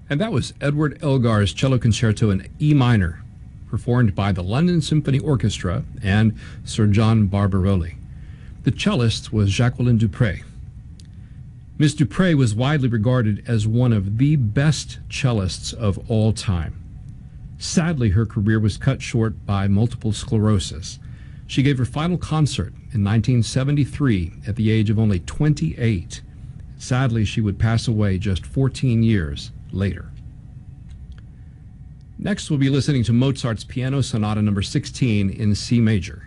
And that was Edward Elgar's Cello Concerto in E minor, performed by the London Symphony Orchestra and Sir John Barbaroli. The cellist was Jacqueline Dupre. Miss Dupre was widely regarded as one of the best cellists of all time. Sadly, her career was cut short by multiple sclerosis. She gave her final concert in 1973 at the age of only 28. Sadly, she would pass away just 14 years later. Next, we'll be listening to Mozart's Piano Sonata No. 16 in C major.